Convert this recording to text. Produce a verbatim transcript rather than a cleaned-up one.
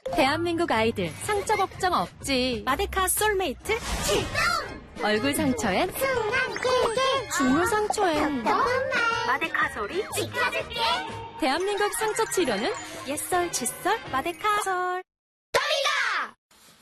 대한민국 아이들 상처 걱정 없지. 마데카 솔메이트 출동! 얼굴 상처엔 순한 꿀게 중물 상처엔 마데카 소리 지켜줄게. 대한민국 상처 치료는 옛설 칫솔 마데카솔.